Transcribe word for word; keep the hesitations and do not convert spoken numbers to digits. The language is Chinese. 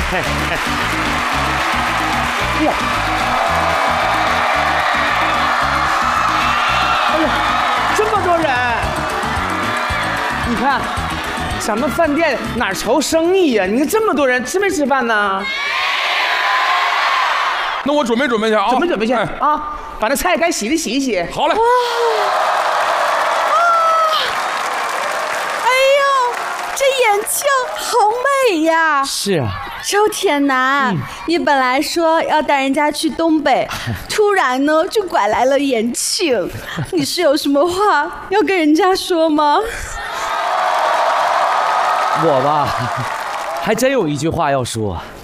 哎呀，哎呀，这么多人！你看，咱们饭店哪愁生意呀？你看这么多人，吃没吃饭呢？ 那我准备准备去啊！ 准备准备去啊！把那菜该洗的洗一洗。 好嘞。 哎呦，这眼镜好美呀！ 是啊。 周铁男，嗯、你本来说要带人家去东北，突然呢就拐来了延庆，你是有什么话要跟人家说吗？ 我吧，还真有一句话要说。